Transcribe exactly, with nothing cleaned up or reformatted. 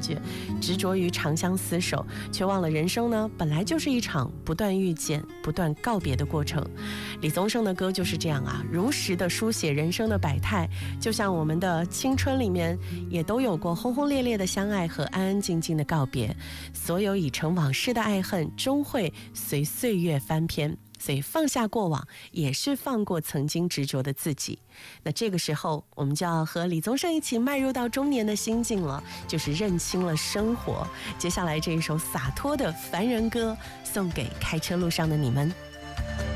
觉，执着于长相厮守，却忘了人生呢本来就是一场不断遇见、不断告别的过程。李宗盛的歌就是这样啊，如实的书写人生的百态，就像我们的青春里面也都有过轰轰烈烈的相爱和安安静静的告别，所有已成往事的爱恨终会随岁月翻篇，所以放下过往也是放过曾经执着的自己。那这个时候我们就要和李宗盛一起迈入到中年的心境了，就是认清了生活。接下来这一首洒脱的凡人歌送给开车路上的你们。